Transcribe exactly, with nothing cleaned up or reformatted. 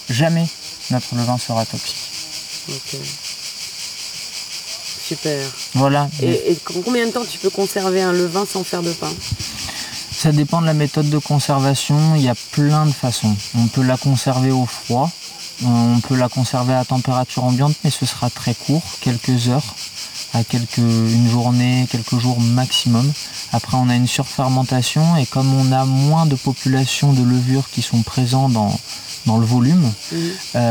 jamais notre levain sera toxique. Ok. Super. Voilà. Et, et combien de temps tu peux conserver un levain sans faire de pain? Ça dépend de la méthode de conservation, il y a plein de façons. On peut la conserver au froid, on peut la conserver à température ambiante, mais ce sera très court, quelques heures, à quelques, une journée, quelques jours maximum. Après on a une surfermentation et comme on a moins de populations de levures qui sont présentes dans, dans le volume, mmh. euh,